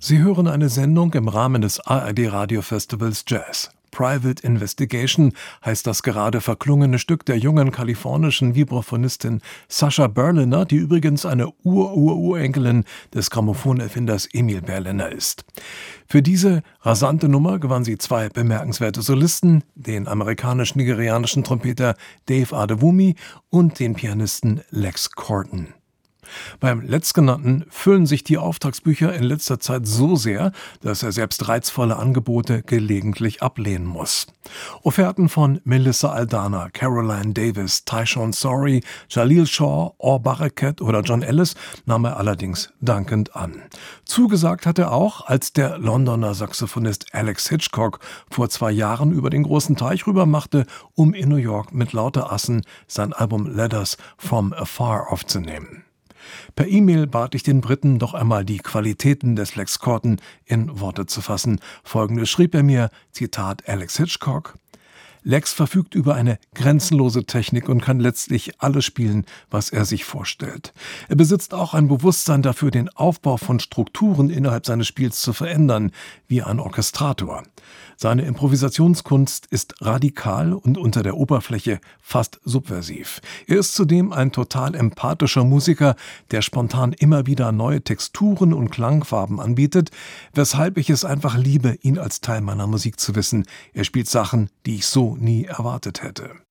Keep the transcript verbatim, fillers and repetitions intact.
Sie hören eine Sendung im Rahmen des A R D-Radiofestivals Jazz. Private Investigation heißt das gerade verklungene Stück der jungen kalifornischen Vibraphonistin Sascha Berliner, die übrigens eine Ur-Ur-Urenkelin des Grammophonerfinders Emil Berliner ist. Für diese rasante Nummer gewann sie zwei bemerkenswerte Solisten, den amerikanisch-nigerianischen Trompeter Dave Adewumi und den Pianisten Lex Corton. Beim Letztgenannten füllen sich die Auftragsbücher in letzter Zeit so sehr, dass er selbst reizvolle Angebote gelegentlich ablehnen muss. Offerten von Melissa Aldana, Caroline Davis, Tyshawn Sorey, Jalil Shaw, Or Barakat oder John Ellis nahm er allerdings dankend an. Zugesagt hat er auch, als der Londoner Saxophonist Alex Hitchcock vor zwei Jahren über den großen Teich rüber machte, um in New York mit lauter Assen sein Album Letters from Afar aufzunehmen. Per E-Mail bat ich den Briten, doch einmal die Qualitäten des Lex Corton in Worte zu fassen. Folgendes schrieb er mir, Zitat Alex Hitchcock: Lex verfügt über eine grenzenlose Technik und kann letztlich alles spielen, was er sich vorstellt. Er besitzt auch ein Bewusstsein dafür, den Aufbau von Strukturen innerhalb seines Spiels zu verändern, wie ein Orchestrator. Seine Improvisationskunst ist radikal und unter der Oberfläche fast subversiv. Er ist zudem ein total empathischer Musiker, der spontan immer wieder neue Texturen und Klangfarben anbietet, weshalb ich es einfach liebe, ihn als Teil meiner Musik zu wissen. Er spielt Sachen, die ich so nie erwartet hätte.